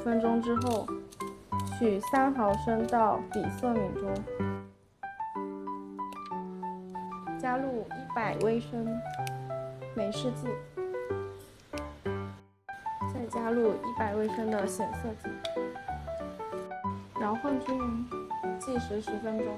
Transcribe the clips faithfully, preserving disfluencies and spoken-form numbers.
分钟之后，取三毫升到底色米中，加入一百微升美式剂，再加入一百微升的显色剂，摇混均匀，计时十分钟。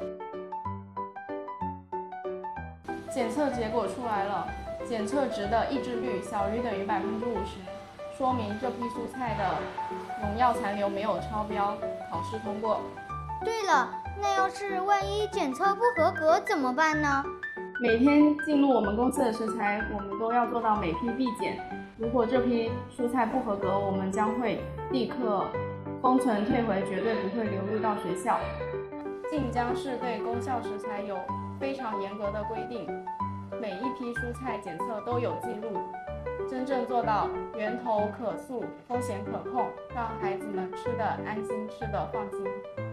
检测结果出来了，检测值的抑制率小于等于百分之五十，说明这批蔬菜的农药残留没有超标，考试通过。 对了，那要是万一检测不合格怎么办呢？ 每天进入我们公司的食材，我们都要做到每批必检。如果这批蔬菜不合格，我们将会立刻封存退回，绝对不会流入到学校。晋江市对功效食材有非常严格的规定，每一批蔬菜检测都有记录，真正做到源头可溯、风险可控，让孩子们吃得安心，吃得放心。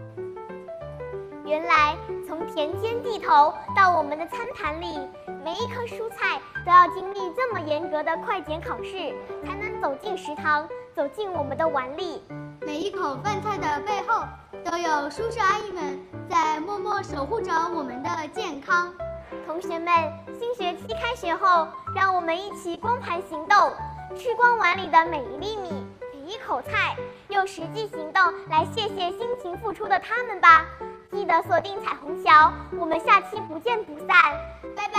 原来从田间地头到我们的餐盘里，每一颗蔬菜都要经历这么严格的快检考试，才能走进食堂，走进我们的碗里。 每一口饭菜的背后，都有叔叔阿姨们在默默守护着我们的健康。 同学们，新学期开学后，让我们一起光盘行动，吃光碗里的每一粒米、每一口菜，用实际行动来谢谢辛勤付出的他们吧。记得锁定彩虹桥，我们下期不见不散。